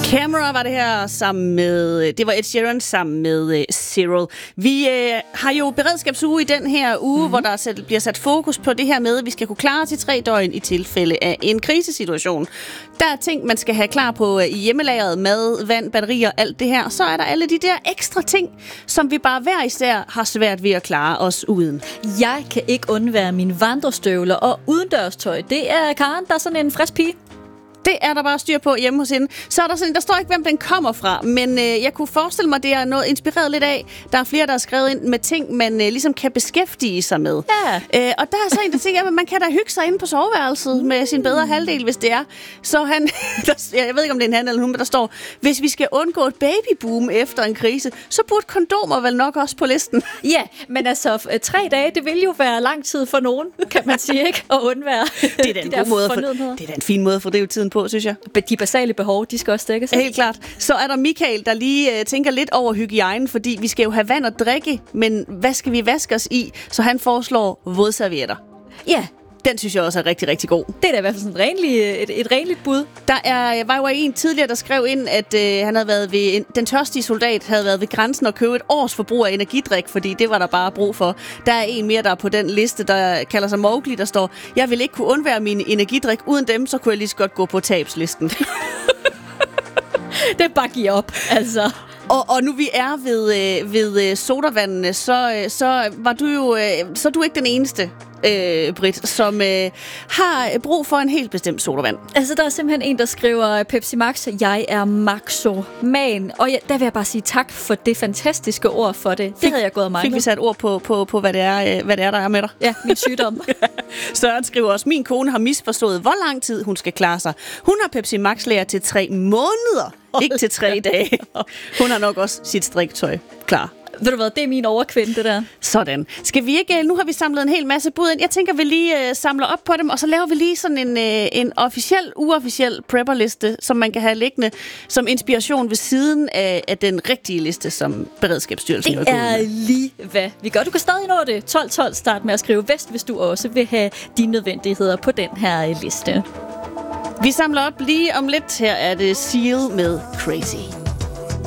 Camera var det her sammen med, det var Ed Sheeran sammen med Cyril. Vi har jo beredskabsuge i den her uge, hvor der bliver sat fokus på det her med, at vi skal kunne klare til 3 døgn i tilfælde af en krisesituation. Der er ting, man skal have klar på i hjemmelageret, mad, vand, batterier, alt det her. Så er der alle de der ekstra ting, som vi bare hver især har svært ved at klare os uden. Jeg kan ikke undvære mine vandrestøvler og udendørstøj. Det er Karen, der er sådan en frisk pige. Det er der bare styr på hjemme hos hende. Så er der sådan, der står ikke, hvem den kommer fra, men jeg kunne forestille mig, det er noget inspireret lidt af. Der er flere, der har skrevet ind med ting, man ligesom kan beskæftige sig med. Ja. Og der er så en, der tænker, at man kan da hygge sig inde på soveværelset med sin bedre halvdel, hvis det er. Så han, jeg ved ikke, om det er en han eller hun, men der står, hvis vi skal undgå et babyboom efter en krise, så burde kondomer vel nok også på listen. Ja, men altså 3 dage, det vil jo være lang tid for nogen, kan man sige, ikke? At undvære det er da en god måde det er da en fin måde at fordrive tiden på, synes jeg. De basale behov, de skal også dækkes. Helt klart. Så er der Michael, der lige tænker lidt over hygiejnen, fordi vi skal jo have vand og drikke, men hvad skal vi vaske os i? Så han foreslår vådservietter. Ja. Den synes jeg også er rigtig, rigtig god. Det er da i hvert fald sådan et renligt bud. Der var jo en tidligere, der skrev ind, at han havde været ved den tørstige soldat havde været ved grænsen og købe et års forbrug af energidrik, fordi det var der bare brug for. Der er en mere, der er på den liste, der kalder sig Mowgli, der står, jeg vil ikke kunne undvære min energidrik. Uden dem, så kunne jeg lige så godt gå på tabslisten. Det er bare at give op, altså. Og nu vi er ved sodavandene, så var du jo så er du ikke den eneste, Britt, som har brug for en helt bestemt sodavand. Altså, der er simpelthen en, der skriver Pepsi Max, jeg er maxoman. Og der vil jeg bare sige tak for det fantastiske ord for det. Det havde jeg gået og manglet. Fik vi sat ord på hvad det er, der er med dig? Ja, min sygdom. Søren skriver også, min kone har misforstået, hvor lang tid hun skal klare sig. Hun har Pepsi Max-lager til 3 måneder, ikke til 3 dage. Hun har nok også sit striktøj klar. Ved du hvad, det er min overkvinde, det der. Sådan. Skal vi ikke, nu har vi samlet en hel masse bud ind. Jeg tænker, vi lige samler op på dem, og så laver vi lige sådan en officiel, uofficiel prepperliste, som man kan have liggende som inspiration ved siden af den rigtige liste, som Beredskabsstyrelsen har. Det er lige hvad vi gør. Du kan stadig nå det. 12-12 start med at skrive vest, hvis du også vil have dine nødvendigheder på den her liste. Vi samler op lige om lidt. Her er det Seal med Crazy.